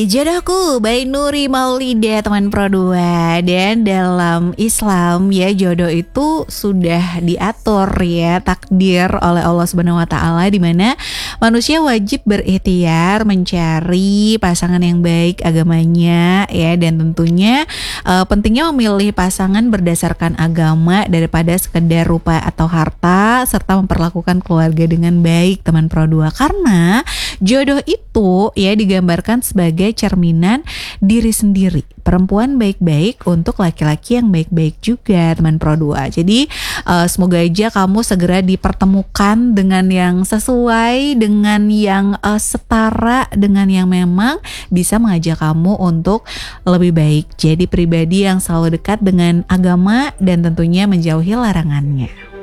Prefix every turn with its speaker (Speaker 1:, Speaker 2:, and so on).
Speaker 1: Jodohku by Nuri Maulida teman Pro 2. Dan dalam Islam ya, jodoh itu sudah diatur ya, takdir oleh Allah Subhanahu wa taala, di mana manusia wajib berikhtiar mencari pasangan yang baik agamanya ya, dan tentunya pentingnya memilih pasangan berdasarkan agama daripada sekedar rupa atau harta, serta memperlakukan keluarga dengan baik teman Pro 2. Karena jodoh itu ya digambarkan sebagai cerminan diri sendiri. Perempuan baik-baik untuk laki-laki yang baik-baik juga teman Pro 2. Jadi semoga aja kamu segera dipertemukan dengan yang sesuai, dengan yang setara, dengan yang memang bisa mengajak kamu untuk lebih baik. Jadi pribadi yang selalu dekat dengan agama dan tentunya menjauhi larangannya.